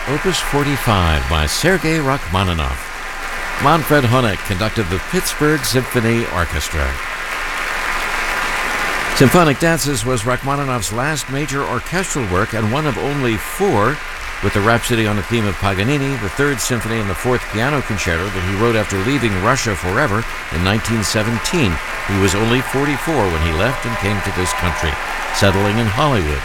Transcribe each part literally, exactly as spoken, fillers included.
Opus forty-five by Sergei Rachmaninoff. Manfred Honeck conducted the Pittsburgh Symphony Orchestra. Symphonic Dances was Rachmaninoff's last major orchestral work and one of only four, with the Rhapsody on a Theme of Paganini, the Third Symphony, and the Fourth Piano Concerto that he wrote after leaving Russia forever in nineteen seventeen. He was only forty-four when he left and came to this country, settling in Hollywood.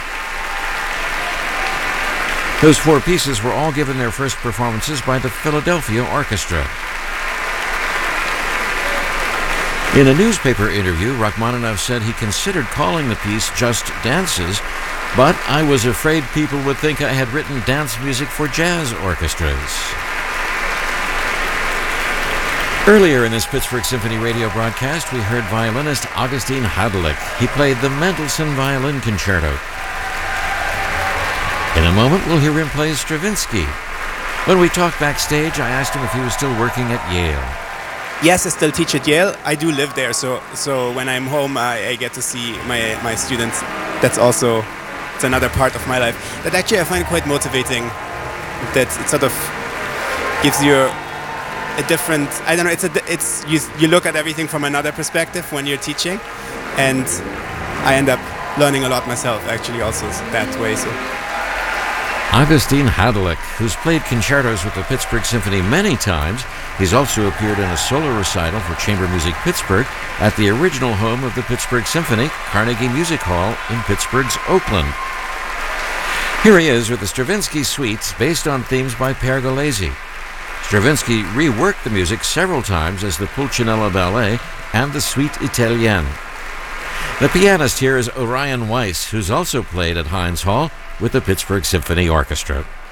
Those four pieces were all given their first performances by the Philadelphia Orchestra. In a newspaper interview, Rachmaninoff said he considered calling the piece Just Dances, but I was afraid people would think I had written dance music for jazz orchestras. Earlier in this Pittsburgh Symphony radio broadcast, we heard violinist Augustin Hadelich. He played the Mendelssohn Violin Concerto. In a moment, we'll hear him play Stravinsky. When we talked backstage, I asked him if he was still working at Yale. Yes, I still teach at Yale. I do live there, so so when I'm home, I, I get to see my, my students. That's also it's another part of my life. That actually I find quite motivating. That it sort of gives you a different. I don't know. It's a it's you you look at everything from another perspective when you're teaching, and I end up learning a lot myself. Actually, also that way. So. Augustin Hadelich, who's played concertos with the Pittsburgh Symphony many times, he's also appeared in a solo recital for Chamber Music Pittsburgh at the original home of the Pittsburgh Symphony, Carnegie Music Hall in Pittsburgh's Oakland. Here he is with the Stravinsky Suites based on themes by Pergolesi. Stravinsky reworked the music several times as the Pulcinella Ballet and the Suite Italienne. The pianist here is Orion Weiss, who's also played at Heinz Hall with the Pittsburgh Symphony Orchestra.